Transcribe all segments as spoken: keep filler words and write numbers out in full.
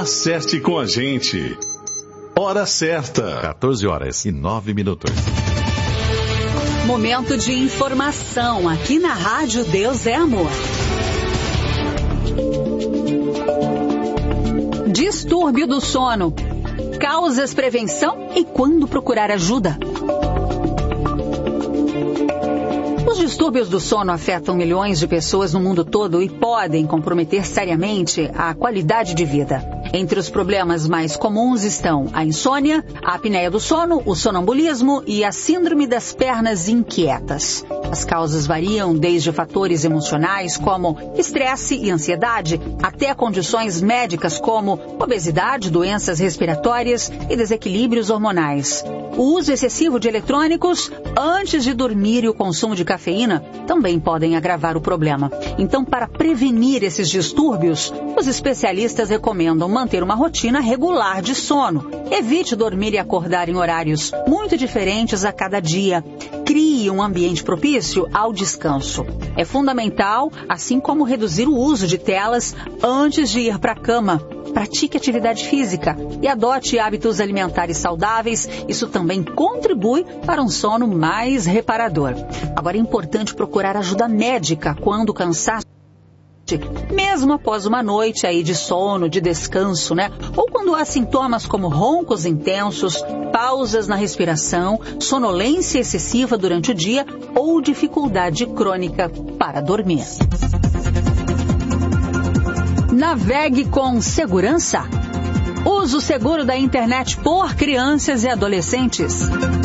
Acerte com a gente. Hora certa. quatorze horas e nove minutos. Momento de informação aqui na Rádio Deus é Amor. Distúrbio do sono. Causas, prevenção e quando procurar ajuda. Os distúrbios do sono afetam milhões de pessoas no mundo todo e podem comprometer seriamente a qualidade de vida. Entre os problemas mais comuns estão a insônia, a apneia do sono, o sonambulismo e a síndrome das pernas inquietas. As causas variam desde fatores emocionais como estresse e ansiedade até condições médicas como obesidade, doenças respiratórias e desequilíbrios hormonais. O uso excessivo de eletrônicos antes de dormir e o consumo de cafeína também podem agravar o problema. Então, para prevenir esses distúrbios, os especialistas recomendam manter uma rotina regular de sono. Evite dormir e acordar em horários muito diferentes a cada dia. Crie um ambiente propício ao descanso. É fundamental, assim como reduzir o uso de telas antes de ir para a cama. Pratique atividade física e adote hábitos alimentares saudáveis. Isso também contribui para um sono mais reparador. Agora é importante procurar ajuda médica quando o cansaço, mesmo após uma noite aí de sono, de descanso, né? Ou quando há sintomas como roncos intensos, pausas na respiração, sonolência excessiva durante o dia ou dificuldade crônica para dormir. Navegue com segurança. Uso seguro da internet por crianças e adolescentes.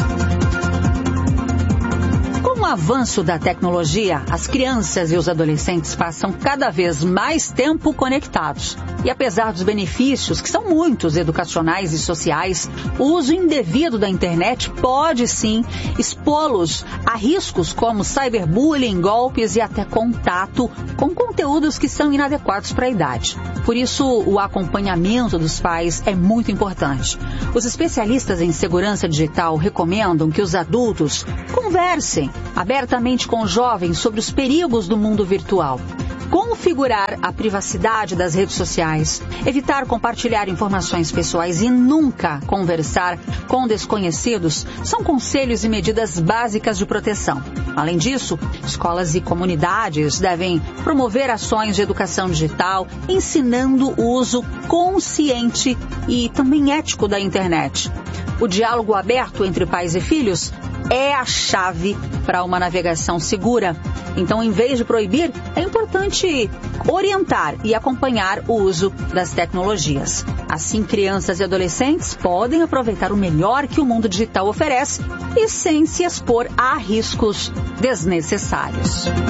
Com o avanço da tecnologia, as crianças e os adolescentes passam cada vez mais tempo conectados. E apesar dos benefícios, que são muitos, educacionais e sociais, o uso indevido da internet pode sim expô-los a riscos como cyberbullying, golpes e até contato com conteúdos que são inadequados para a idade. Por isso, o acompanhamento dos pais é muito importante. Os especialistas em segurança digital recomendam que os adultos conversem abertamente com os jovens sobre os perigos do mundo virtual. Configurar a privacidade das redes sociais, evitar compartilhar informações pessoais e nunca conversar com desconhecidos são conselhos e medidas básicas de proteção. Além disso, escolas e comunidades devem promover ações de educação digital, ensinando o uso consciente e também ético da internet. O diálogo aberto entre pais e filhos é a chave para uma navegação segura. Então, em vez de proibir, é importante orientar e acompanhar o uso das tecnologias. Assim, crianças e adolescentes podem aproveitar o melhor que o mundo digital oferece e sem se expor a riscos desnecessários.